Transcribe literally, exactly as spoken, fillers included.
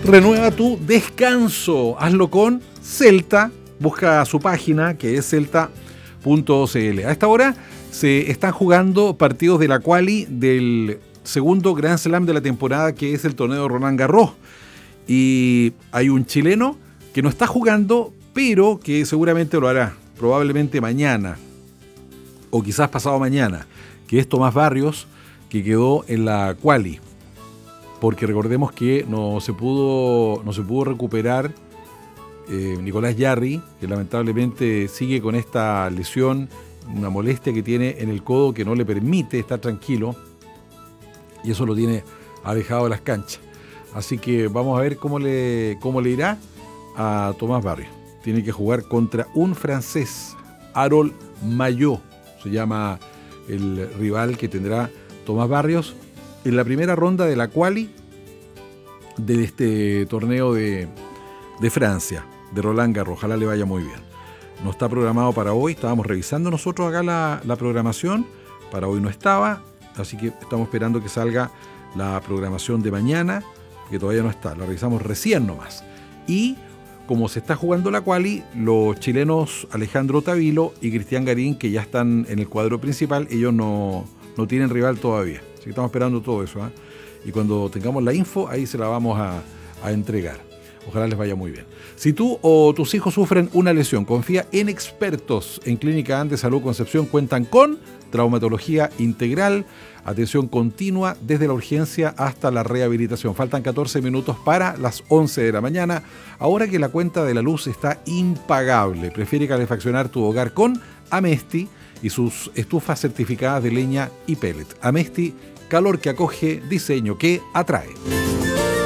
Renueva tu descanso. Hazlo con Celta. Busca su página que es celta punto c l. A esta hora se están jugando partidos de la quali del segundo Grand Slam de la temporada, que es el torneo de Roland Garros. Y hay un chileno que no está jugando, pero que seguramente lo hará, probablemente mañana o quizás pasado mañana, que es Tomás Barrios, que quedó en la quali. Porque recordemos que no se pudo, no se pudo recuperar eh, Nicolás Jarry, que lamentablemente sigue con esta lesión, una molestia que tiene en el codo que no le permite estar tranquilo, y eso lo tiene alejado de las canchas. Así que vamos a ver cómo le, cómo le irá a Tomás Barrios. Tiene que jugar contra un francés, Harold Mayot, se llama el rival que tendrá Tomás Barrios en la primera ronda de la quali de este torneo de, de Francia, de Roland Garros. Ojalá le vaya muy bien. No está programado para hoy, estábamos revisando nosotros acá la, la programación, para hoy no estaba, así que estamos esperando que salga la programación de mañana, que todavía no está, la revisamos recién nomás. Y como se está jugando la quali, los chilenos Alejandro Tavilo y Cristian Garín, que ya están en el cuadro principal, ellos no, no tienen rival todavía. Así que estamos esperando todo eso, ¿eh? Y cuando tengamos la info, ahí se la vamos a, a entregar. Ojalá les vaya muy bien. Si tú o tus hijos sufren una lesión, confía en expertos. En Clínica Andes Salud Concepción cuentan con traumatología integral, atención continua desde la urgencia hasta la rehabilitación. Faltan catorce minutos para las once de la mañana. Ahora que la cuenta de la luz está impagable, prefiere calefaccionar tu hogar con Amesti y sus estufas certificadas de leña y pellet. Amesti, calor que acoge, diseño que atrae.